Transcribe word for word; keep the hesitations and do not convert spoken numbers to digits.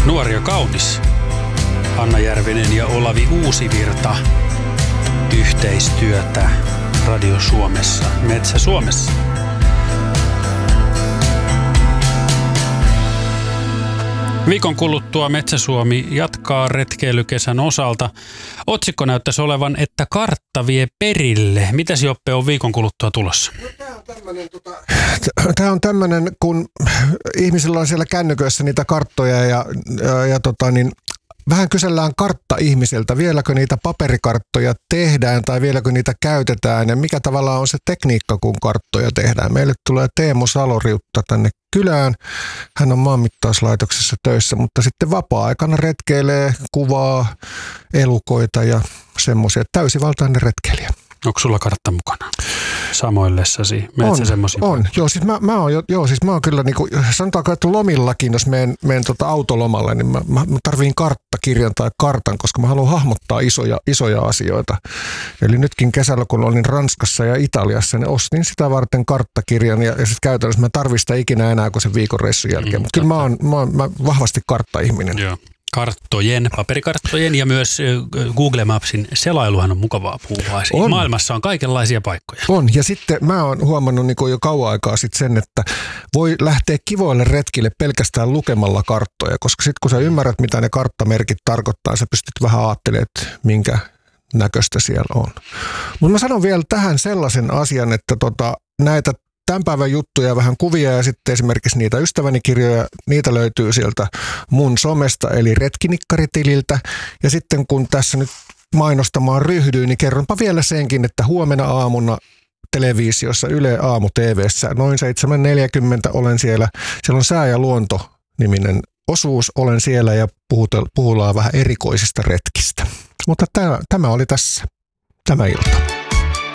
Nuori ja kaunis. Anna Järvinen ja Olavi Uusivirta. Yhteistyötä Radio Suomessa, Metsä Suomessa. Viikon kuluttua Metsä Suomi jatkaa retkeilykesän osalta. Otsikko näyttäisi olevan, että kartta vie perille. Mitäs Joppe on viikon kuluttua tulossa? No, tämä on tämmöinen, tota... Tämä on tämmöinen, kun ihmisillä on siellä kännyköissä niitä karttoja ja, ja, ja tota niin, vähän kysellään kartta ihmisiltä, vieläkö niitä paperikarttoja tehdään tai vieläkö niitä käytetään ja mikä tavallaan on se tekniikka, kun karttoja tehdään. Meille tulee Teemu Saloriutta tänne kylään. Hän on maanmittauslaitoksessa töissä, mutta sitten vapaa-aikana retkeilee, kuvaa elukoita ja semmoisia. Täysivaltainen retkeilijä. Onko sulla kartta mukana samoillessasi? On, semmosia on. Joo, siis mä, mä oon, joo, siis mä oon kyllä, niin kuin, sanotaanko, että lomillakin, jos menen, menen tota autolomalle, niin mä, mä tarviin karttakirjan tai kartan, koska mä haluan hahmottaa isoja, isoja asioita. Eli nytkin kesällä, kun olin Ranskassa ja Italiassa, niin ostin sitä varten karttakirjan ja, ja sitten käytännössä mä tarvitsen sitä ikinä enää kuin sen viikon reissun jälkeen. Mm, Mutta kyllä mä oon, mä oon mä vahvasti kartta-ihminen. Joo. Karttojen, paperikarttojen ja myös Google Mapsin selailuhan on mukavaa puhua. On. Maailmassa on kaikenlaisia paikkoja. On, ja sitten mä oon huomannut niin jo kauan aikaa sitten sen, että voi lähteä kivoille retkille pelkästään lukemalla karttoja, koska sitten kun sä ymmärrät, mitä ne karttamerkit tarkoittaa, sä pystyt vähän ajattelemaan, että minkä näköistä siellä on. Mutta mä sanon vielä tähän sellaisen asian, että tota, näitä tämän päivän juttuja, vähän kuvia ja sitten esimerkiksi niitä ystäväni kirjoja, niitä löytyy sieltä mun somesta eli Retkinikaritililtä. Ja sitten kun tässä nyt mainostamaan ryhdyin, niin kerronpa vielä senkin, että huomenna aamuna televisiossa Yle Aamu T V:ssä noin seitsemän neljäkymmentä olen siellä. Siellä on Sää ja luonto-niminen osuus, olen siellä ja puhutellaan vähän erikoisista retkistä. Mutta tämä, tämä oli tässä tämä ilta.